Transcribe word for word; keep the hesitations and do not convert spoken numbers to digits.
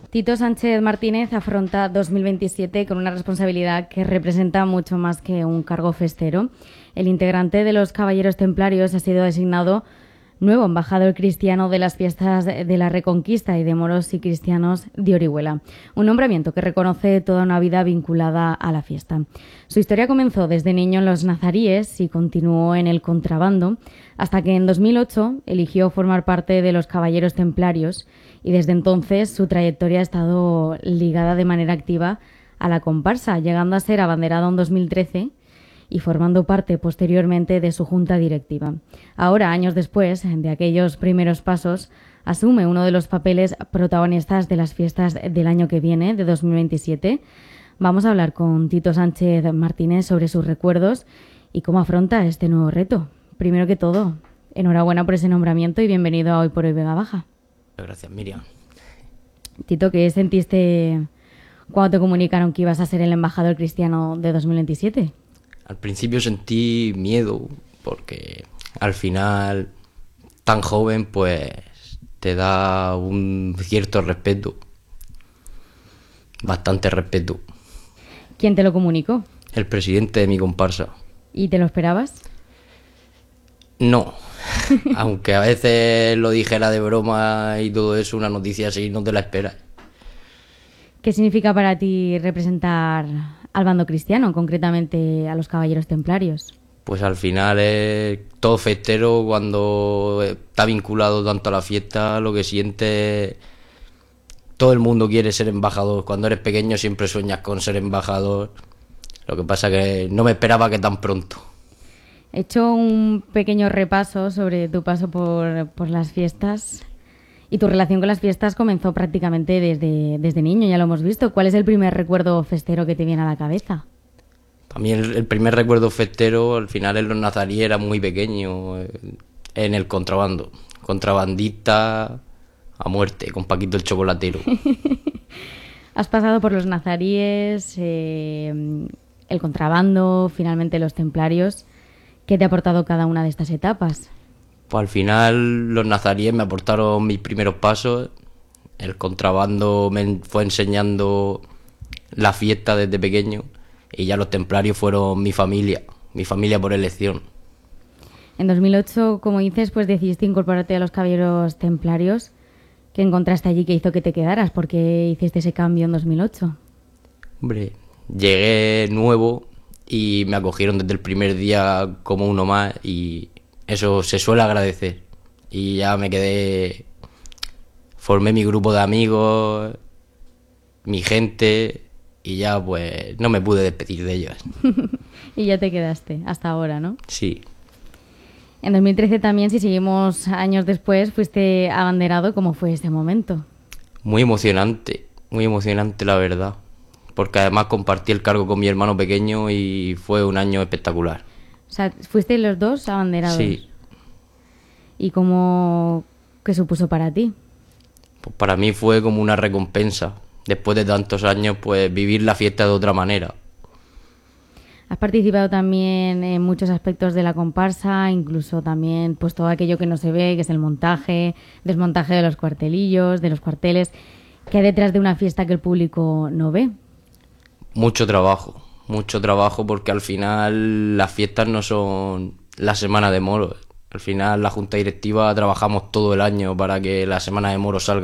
Tito Sánchez Martínez afronta dos mil veintisiete con una responsabilidad que representa mucho más que un cargo festero. El integrante de los Caballeros Templarios ha sido designado nuevo embajador cristiano de las fiestas de la Reconquista y de moros y cristianos de Orihuela. Un nombramiento que reconoce toda una vida vinculada a la fiesta. Su historia comenzó desde niño en los Nazaríes y continuó en el contrabando, hasta que en dos mil ocho eligió formar parte de los Caballeros Templarios y desde entonces su trayectoria ha estado ligada de manera activa a la comparsa, llegando a ser abanderado en dos mil trece y formando parte posteriormente de su junta directiva. Ahora, años después de aquellos primeros pasos, asume uno de los papeles protagonistas de las fiestas del año que viene, de dos mil veintisiete. Vamos a hablar con Tito Sánchez Martínez sobre sus recuerdos y cómo afronta este nuevo reto. Primero que todo, enhorabuena por ese nombramiento y bienvenido a Hoy por Hoy Vega Baja. Gracias, Miriam. Tito, ¿qué sentiste cuando te comunicaron que ibas a ser el embajador cristiano de dos mil veintisiete? Al principio sentí miedo porque al final, tan joven, pues te da un cierto respeto, bastante respeto. ¿Quién te lo comunicó? El presidente de mi comparsa. ¿Y te lo esperabas? No, aunque a veces lo dijera de broma y todo eso, una noticia así no te la esperas. ¿Qué significa para ti representar al bando cristiano, concretamente a los Caballeros Templarios? Pues al final es todo festero cuando está vinculado tanto a la fiesta, lo que sientes. Todo el mundo quiere ser embajador. Cuando eres pequeño siempre sueñas con ser embajador. Lo que pasa que no me esperaba que tan pronto. He hecho un pequeño repaso sobre tu paso por, por las fiestas y tu relación con las fiestas comenzó prácticamente desde, desde niño, ya lo hemos visto. ¿Cuál es el primer recuerdo festero que te viene a la cabeza? Para mí el, el primer recuerdo festero, al final en los Nazaríes era muy pequeño, en el contrabando. Contrabandista a muerte, con Paquito el chocolatero. Has pasado por los Nazaríes, eh, el contrabando, finalmente los Templarios. ¿Qué te ha aportado cada una de estas etapas? Pues al final los Nazaríes me aportaron mis primeros pasos. El contrabando me fue enseñando la fiesta desde pequeño. Y ya los Templarios fueron mi familia, mi familia por elección. En dos mil ocho, como dices, pues decidiste incorporarte a los Caballeros Templarios. ¿Qué encontraste allí que hizo que te quedaras? ¿Por qué hiciste ese cambio en dos mil ocho? Hombre, llegué nuevo y me acogieron desde el primer día como uno más y eso se suele agradecer. Y ya me quedé, formé mi grupo de amigos, mi gente y ya pues no me pude despedir de ellos. Y ya te quedaste hasta ahora, ¿no? Sí. En dos mil trece también, si seguimos años después, fuiste abanderado. ¿Cómo fue ese momento? Muy emocionante, muy emocionante la verdad. Porque además compartí el cargo con mi hermano pequeño y fue un año espectacular. O sea, ¿fuiste los dos abanderados? Sí. ¿Y cómo, qué supuso para ti? Pues para mí fue como una recompensa. Después de tantos años, pues vivir la fiesta de otra manera. Has participado también en muchos aspectos de la comparsa, incluso también pues todo aquello que no se ve, que es el montaje, desmontaje de los cuartelillos, de los cuarteles. ¿Qué hay detrás de una fiesta que el público no ve? Mucho trabajo, mucho trabajo porque al final las fiestas no son la semana de moros. Al final la junta directiva trabajamos todo el año para que la semana de moros salga